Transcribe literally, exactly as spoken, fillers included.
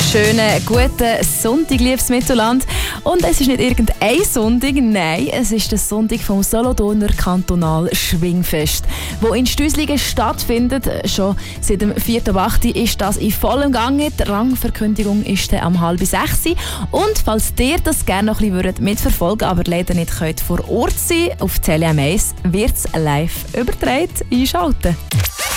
wunderschönen, guten Sonntag, liebes Mittelland. Und es ist nicht irgendein Sonntag, nein, es ist der Sonntag vom Solothurner Kantonal Schwingfest, wo in Stüslingen stattfindet. Schon seit dem vierten achten ist das in vollem Gange. Die Rangverkündigung ist dann um halb sechs. Und falls ihr das gerne noch ein bisschen mitverfolgen würdet, aber leider nicht könnt vor Ort sein, auf Tele eins wird es live übertragen. Einschalten.